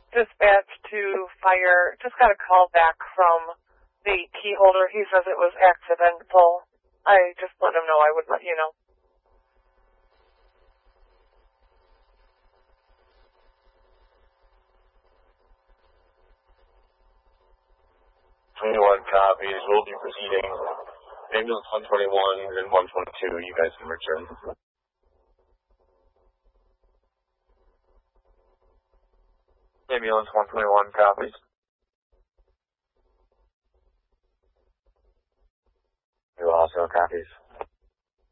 Dispatch to fire. Just got a call back from the key holder. He says it was accidental. I just let him know I would let you know. 21 copies. We'll be proceeding. Ambulance 121 and 122. You guys can return. Ambulance 121 copies. You also copies.